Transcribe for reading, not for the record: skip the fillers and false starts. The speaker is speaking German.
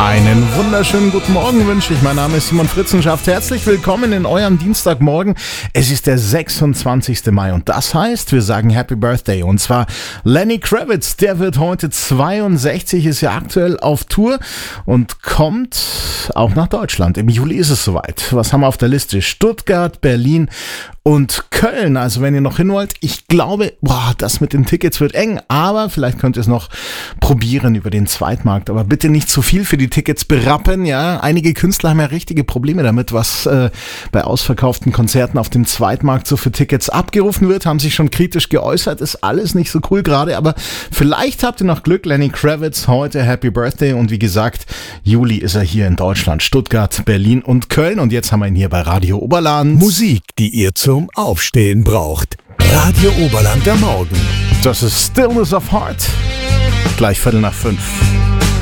Einen wunderschönen guten Morgen wünsche ich. Mein Name ist Simon Fritzenschaft. Herzlich willkommen in eurem Dienstagmorgen. Es ist der 26. Mai und das heißt, wir sagen Happy Birthday. Und zwar Lenny Kravitz, der wird heute 62, ist ja aktuell auf Tour und kommt auch nach Deutschland. Im Juli ist es soweit. Was haben wir auf der Liste? Stuttgart, Berlin und Köln. Also wenn ihr noch hin wollt, ich glaube, das mit den Tickets wird eng, aber vielleicht könnt ihr es noch probieren über den Zweitmarkt. Aber bitte nicht zu viel für die Tickets berappen, ja. Einige Künstler haben ja richtige Probleme damit, was bei ausverkauften Konzerten auf dem Zweitmarkt so für Tickets abgerufen wird, haben sich schon kritisch geäußert, ist alles nicht so cool gerade, aber vielleicht habt ihr noch Glück. Lenny Kravitz, heute Happy Birthday und wie gesagt, Juli ist er hier in Deutschland, Stuttgart, Berlin und Köln und jetzt haben wir ihn hier bei Radio Oberland. Musik, die ihr zum Aufstehen braucht. Radio Oberland der Morgen. Das ist Stillness of Heart. Gleich 4:45.